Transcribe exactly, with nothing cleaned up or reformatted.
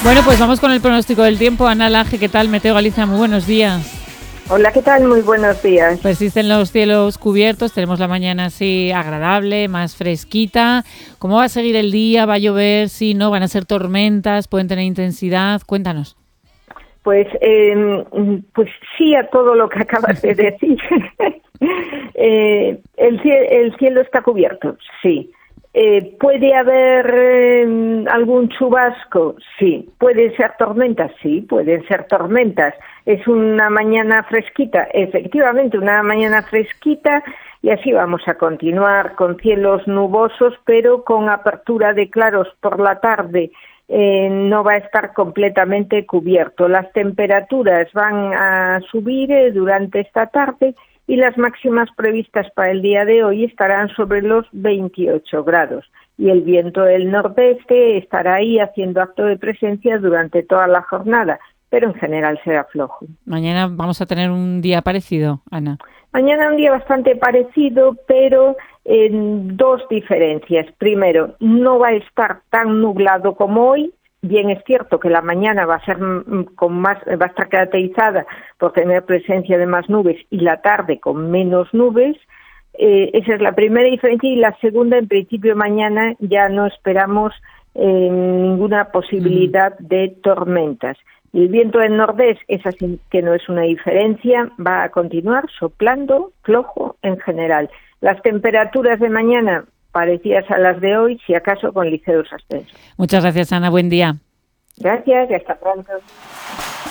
Bueno, pues vamos con el pronóstico del tiempo. Ana Laje, ¿qué tal? Meteo Galicia, muy buenos días. Hola, ¿qué tal? Muy buenos días. Persisten los cielos cubiertos, tenemos la mañana así agradable, más fresquita. ¿Cómo va a seguir el día? ¿Va a llover? ¿Sí, no? ¿Van a ser tormentas? ¿Pueden tener intensidad? Cuéntanos. Pues, eh, pues sí a todo lo que acabas de decir. eh, el, cielo, el cielo está cubierto, sí. Eh, ¿Puede haber eh, algún chubasco? Sí. ¿Pueden ser tormentas? Sí, pueden ser tormentas. ¿Es una mañana fresquita? Efectivamente, una mañana fresquita, y así vamos a continuar con cielos nubosos, pero con apertura de claros por la tarde. Eh, no va a estar completamente cubierto. Las temperaturas van a subir eh, durante esta tarde, y las máximas previstas para el día de hoy estarán sobre los veintiocho grados. Y el viento del nordeste estará ahí haciendo acto de presencia durante toda la jornada, pero en general será flojo. Mañana vamos a tener un día parecido, Ana. Mañana un día bastante parecido, pero en dos diferencias. Primero, no va a estar tan nublado como hoy. Bien es cierto que la mañana va a ser con más, va a estar caracterizada por tener presencia de más nubes, y la tarde con menos nubes. Eh, esa es la primera diferencia, y la segunda, en principio mañana ya no esperamos eh, ninguna posibilidad mm. de tormentas. El viento del nordeste, esa sí que no es una diferencia, va a continuar soplando flojo en general. Las temperaturas de mañana parecidas a las de hoy, si acaso con ligeros ascensos. Muchas gracias, Ana. Buen día. Gracias y hasta pronto.